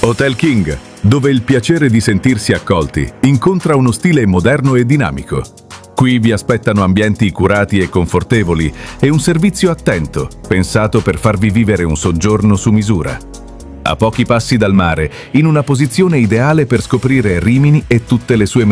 Hotel King, dove il piacere di sentirsi accolti incontra uno stile moderno e dinamico. Qui vi aspettano ambienti curati e confortevoli e un servizio attento, pensato per farvi vivere un soggiorno su misura. A pochi passi dal mare, in una posizione ideale per scoprire Rimini e tutte le sue